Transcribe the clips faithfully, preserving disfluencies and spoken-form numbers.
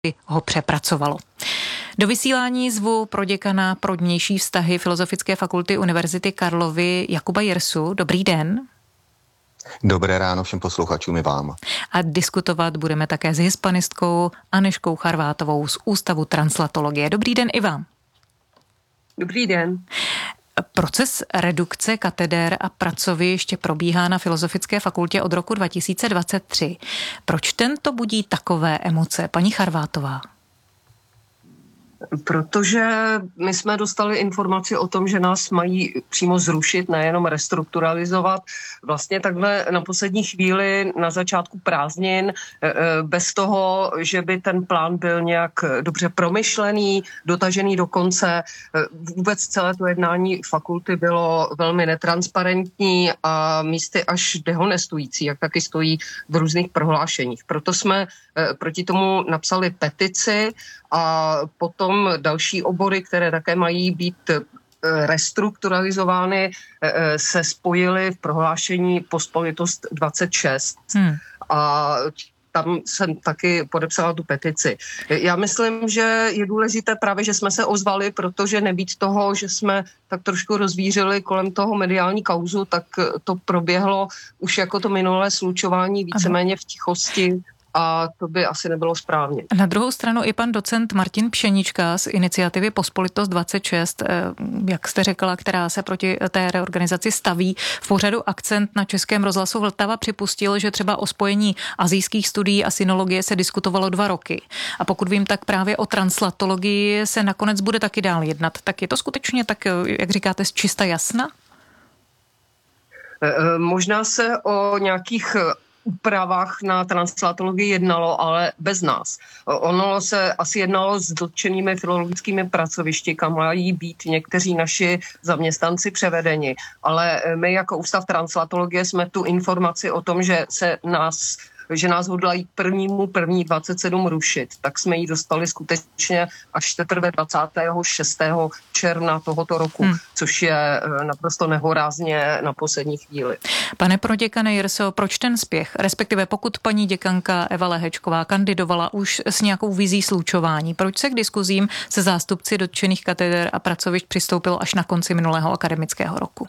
ho přepracovalo. Do vysílání zvu proděkana pro vnější vztahy Filozofické fakulty Univerzity Karlovy Jakuba Jirsu. Dobrý den. Dobré ráno všem posluchačům i vám. A diskutovat budeme také s hispanistkou Anežkou Charvátovou z Ústavu translatologie. Dobrý den i vám. Dobrý den. Proces redukce katedér a pracovišť probíhá na Filozofické fakultě od roku dva tisíce dvacet tři. Proč tento budí takové emoce, paní Charvátová? Protože my jsme dostali informaci o tom, že nás mají přímo zrušit, nejenom restrukturalizovat. Vlastně takhle na poslední chvíli, na začátku prázdnin, bez toho, že by ten plán byl nějak dobře promyšlený, dotažený do konce. Vůbec celé to jednání fakulty bylo velmi netransparentní a místy až dehonestující, jak taky stojí v různých prohlášeních. Proto jsme proti tomu napsali petici a potom další obory, které také mají být restrukturalizovány, se spojily v prohlášení Pospolitost dvacet šest. Hmm. A tam jsem taky podepsala tu petici. Já myslím, že je důležité právě, že jsme se ozvali, protože nebýt toho, že jsme tak trošku rozvířili kolem toho mediální kauzu, tak to proběhlo už jako to minulé slučování víceméně v tichosti. A to by asi nebylo správně. Na druhou stranu i pan docent Martin Pšenička z iniciativy Pospolitost dvacet šest, jak jste řekla, která se proti té reorganizaci staví, v pořadu Akcent na Českém rozhlasu Vltava připustil, že třeba o spojení asijských studií a synologie se diskutovalo dva roky. A pokud vím, tak právě o translatologii se nakonec bude taky dál jednat. Tak je to skutečně tak, jak říkáte, z čista jasna? Možná se o nějakých úpravách na translatologii jednalo, ale bez nás. Ono se asi jednalo s dotčenými filologickými pracovišti, kam mají být někteří naši zaměstnanci převedeni. Ale my jako Ústav translatologie jsme tu informaci o tom, že se nás že nás hodlají prvnímu první dvacet sedm rušit, tak jsme ji dostali skutečně až teprve dvacátého šestého června tohoto roku, hmm. což je naprosto nehorázně na poslední chvíli. Pane proděkane Jirso, proč ten spěch? Respektive pokud paní děkanka Eva Lehečková kandidovala už s nějakou vizí slučování, proč se k diskuzím se zástupci dotčených katedr a pracovišť přistoupilo až na konci minulého akademického roku?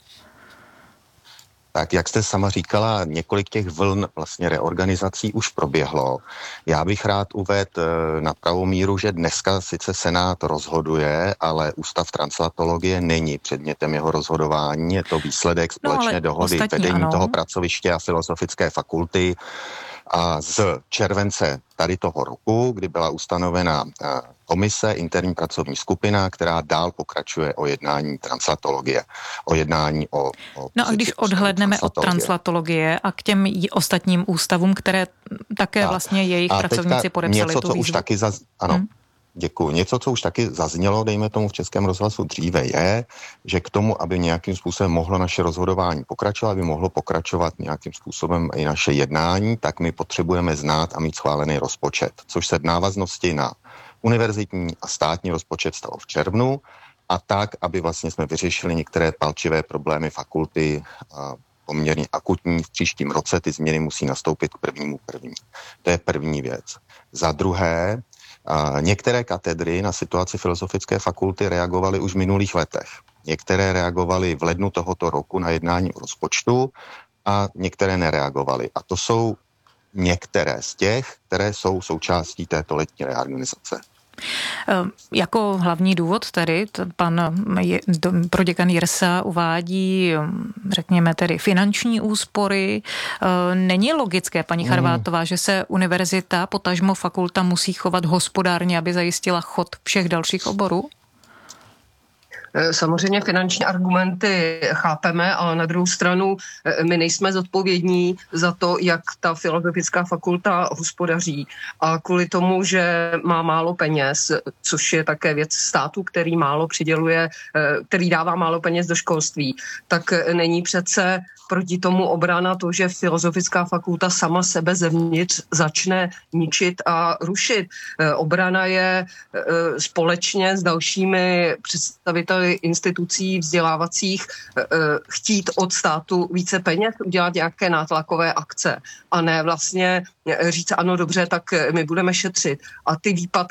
Tak jak jste sama říkala, několik těch vln vlastně reorganizací už proběhlo. Já bych rád uvedl na pravou míru, že dneska sice Senát rozhoduje, ale Ústav translatologie není předmětem jeho rozhodování. Je to výsledek společné no, dohody vedení ano. toho pracoviště a Filozofické fakulty. A z července tady toho roku, kdy byla ustanovena komise, interní pracovní skupina, která dál pokračuje o jednání translatologie, o jednání o... o no a když odhlédneme od translatologie a k těm ostatním ústavům, které také a, vlastně jejich pracovníci podepsali něco, tu co výzvu. Už taky zaz... Ano. Hmm. Děkuji. Něco, co už taky zaznělo, dejme tomu v Českém rozhlasu dříve, je, že k tomu, aby nějakým způsobem mohlo naše rozhodování pokračovat, aby mohlo pokračovat nějakým způsobem i naše jednání, tak my potřebujeme znát a mít schválený rozpočet, což se v návaznosti na univerzitní a státní rozpočet stalo v červnu a tak, aby vlastně jsme vyřešili některé palčivé problémy fakulty a poměrně akutní. V příštím roce ty změny musí nastoupit k prvnímu první. To je první věc. Za druhé, a některé katedry na situaci Filozofické fakulty reagovaly už v minulých letech. Některé reagovaly v lednu tohoto roku na jednání o rozpočtu a některé nereagovaly. A to jsou některé z těch, které jsou součástí této letní reorganizace. Jako hlavní důvod tedy pan proděkan Jirsa uvádí, řekněme tedy, finanční úspory. Není logické, paní Charvátová, že se univerzita, potažmo fakulta musí chovat hospodárně, aby zajistila chod všech dalších oborů? Samozřejmě finanční argumenty chápeme, ale na druhou stranu my nejsme zodpovědní za to, jak ta Filozofická fakulta hospodaří. A kvůli tomu, že má málo peněz, což je také věc státu, který málo přiděluje, který dává málo peněz do školství, tak není přece proti tomu obrana to, že Filozofická fakulta sama sebe zevnitř začne ničit a rušit. Obrana je společně s dalšími představiteli řediteli institucí vzdělávacích chtít od státu více peněz, udělat nějaké nátlakové akce a ne vlastně říct ano, dobře, tak my budeme šetřit. A ty výpadky